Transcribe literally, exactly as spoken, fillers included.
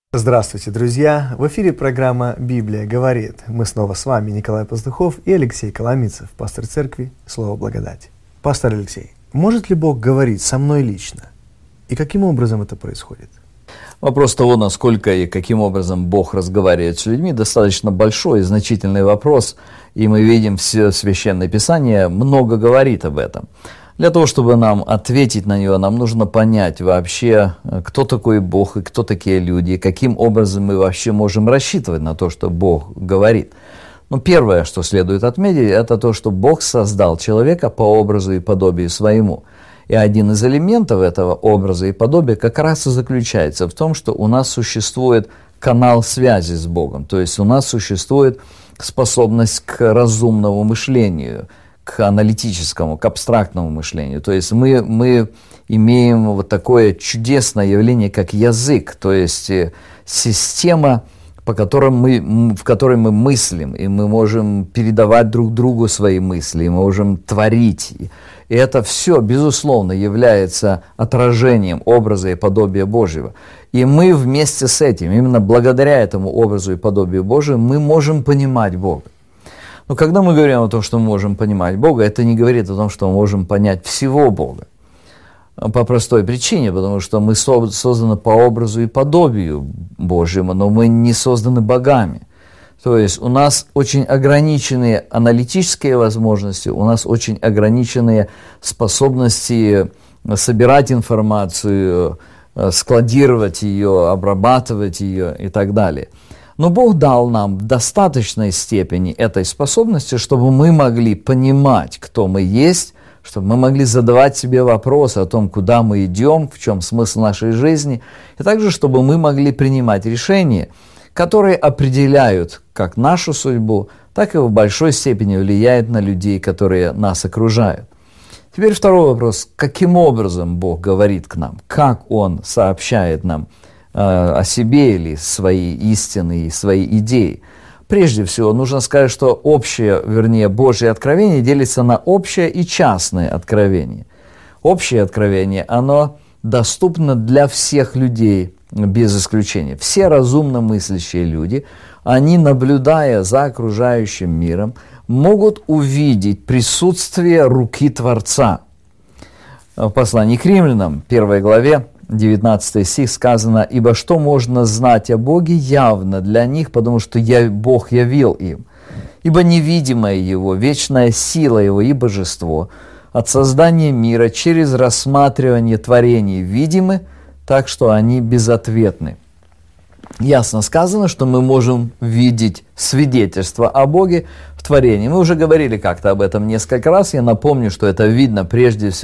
Здравствуйте, друзья! В эфире программа «Библия говорит». Мы снова с вами, Николай Пастухов и Алексей Коломицев, пастор церкви «Слово благодати». Пастор Алексей, может ли Бог говорить со мной лично? И каким образом это происходит? Вопрос того, насколько и каким образом Бог разговаривает с людьми, достаточно большой и значительный вопрос, и мы видим, все Священное Писание много говорит об этом. Для того, чтобы нам ответить на него, нам нужно понять вообще, кто такой Бог и кто такие люди, и каким образом мы вообще можем рассчитывать на то, что Бог говорит. Ну, первое, что следует отметить, это то, что Бог создал человека по образу и подобию своему. И один из элементов этого образа и подобия как раз и заключается в том, что у нас существует канал связи с Богом, то есть у нас существует способность к разумному мышлению, к аналитическому, к абстрактному мышлению. То есть мы, мы имеем вот такое чудесное явление, как язык, то есть система, по которой мы, в которой мы мыслим, и мы можем передавать друг другу свои мысли, и мы можем творить. И это все, безусловно, является отражением образа и подобия Божьего. И мы вместе с этим, именно благодаря этому образу и подобию Божьему, мы можем понимать Бога. Но когда мы говорим о том, что мы можем понимать Бога, это не говорит о том, что мы можем понять всего Бога. По простой причине, потому что мы созданы по образу и подобию Божьему, но мы не созданы богами. То есть у нас очень ограниченные аналитические возможности, у нас очень ограниченные способности собирать информацию, складировать ее, обрабатывать ее и так далее. Но Бог дал нам в достаточной степени этой способности, чтобы мы могли понимать, кто мы есть, чтобы мы могли задавать себе вопросы о том, куда мы идем, в чем смысл нашей жизни, и также, чтобы мы могли принимать решения, которые определяют как нашу судьбу, так и в большой степени влияют на людей, которые нас окружают. Теперь второй вопрос. Каким образом Бог говорит к нам? Как Он сообщает нам о себе или свои истины и свои идеи? Прежде всего, нужно сказать, что общее, вернее, Божье откровение делится на общее и частное откровение. Общее откровение, оно доступно для всех людей, без исключения. Все разумно мыслящие люди, они, наблюдая за окружающим миром, могут увидеть присутствие руки Творца. В послании к Римлянам, первой главе, девятнадцатый стих сказано: «Ибо что можно знать о Боге явно для них, потому что я, Бог явил им. Ибо невидимая Его, вечная сила Его и божество от создания мира через рассматривание творений видимы, так что они безответны». Ясно сказано, что мы можем видеть свидетельство о Боге в творении. Мы уже говорили как-то об этом несколько раз. Я напомню, что это видно прежде всего